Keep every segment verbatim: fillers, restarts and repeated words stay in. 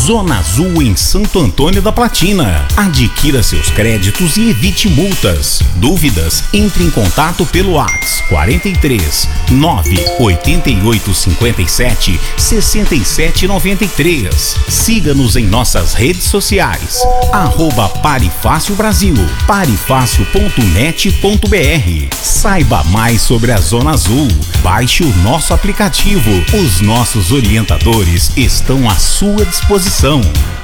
Zona Azul em Santo Antônio da Platina. Adquira seus créditos e evite multas. Dúvidas? Entre em contato pelo WhatsApp quarenta e três, nove oito oito cinco sete, seis sete nove três. Siga-nos em nossas redes sociais. Arroba Parifácil Brasil, parifácil ponto net ponto br. Saiba mais sobre a Zona Azul. Baixe o nosso aplicativo. Os nossos orientadores estão à sua disposição.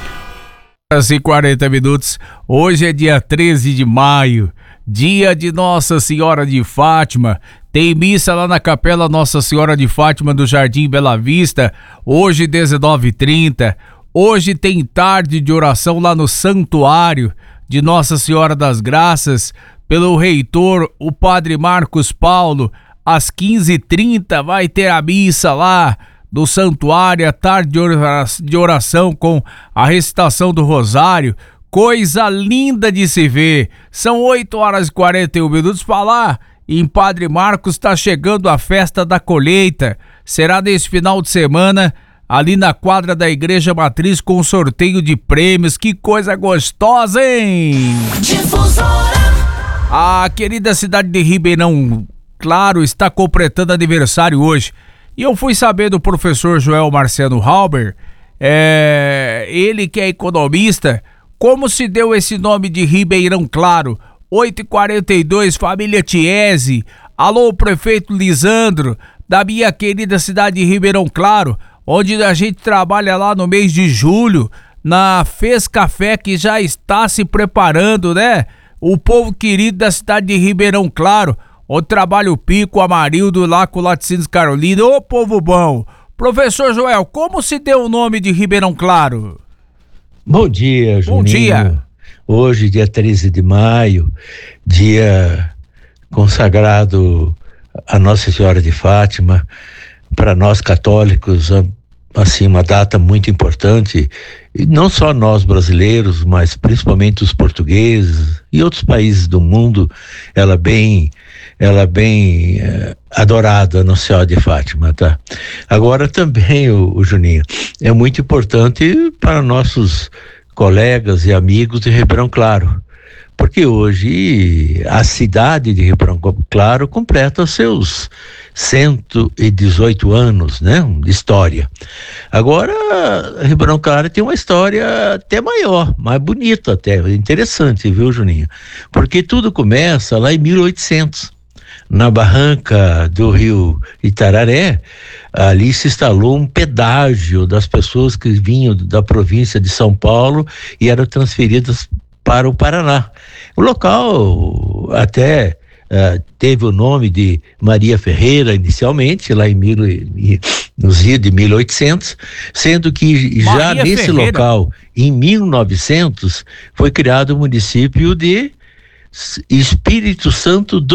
E quarenta minutos. Hoje é dia treze de maio, dia de Nossa Senhora de Fátima. Tem missa lá na Capela Nossa Senhora de Fátima do Jardim Bela Vista, hoje dezenove e trinta. Hoje tem tarde de oração lá no Santuário de Nossa Senhora das Graças, pelo reitor, o Padre Marcos Paulo. Às quinze e trinta vai ter a missa lá do Santuário, a tarde de oração com a recitação do Rosário. Coisa linda de se ver. São oito horas e quarenta e um minutos para lá. Em Padre Marcos está chegando a festa da colheita. Será nesse final de semana, ali na quadra da Igreja Matriz, com sorteio de prêmios. Que coisa gostosa, hein? Difusora. A querida cidade de Ribeirão Claro está completando aniversário hoje. E eu fui saber do professor Joel Marciano Halber, é, ele que é economista, como se deu esse nome de Ribeirão Claro. Oito e quarenta e dois, família Tiese. Alô, prefeito Lisandro, da minha querida cidade de Ribeirão Claro, onde a gente trabalha lá no mês de julho, na Fez Café, que já está se preparando, né? O povo querido da cidade de Ribeirão Claro, onde trabalha o Pico, o Amarildo, lá com o Laticínios Carolina. Ô, povo bom! Professor Joel, como se deu o nome de Ribeirão Claro? Bom dia, Juninho. Bom dia. Hoje, dia treze de maio, dia consagrado a Nossa Senhora de Fátima. Para nós católicos, assim, uma data muito importante, e não só nós brasileiros, mas principalmente os portugueses e outros países do mundo. Ela bem, ela bem é, adorada, Nossa Senhora de Fátima, tá? Agora também, o, o Juninho, é muito importante para nossos colegas e amigos de Ribeirão Claro, porque hoje a cidade de Ribeirão Claro completa seus cento e dezoito anos, né, de história. Agora, Ribeirão Claro tem uma história até maior, mais bonita até, interessante, viu, Juninho? Porque tudo começa lá em mil e oitocentos, na barranca do rio Itararé. Ali se instalou um pedágio das pessoas que vinham da província de São Paulo e eram transferidas para o Paraná. O local até uh, teve o nome de Maria Ferreira inicialmente, lá em mil, nos idos de mil e oitocentos, sendo que já Maria nesse Ferreira. Local, em mil e novecentos, foi criado o município de Espírito Santo do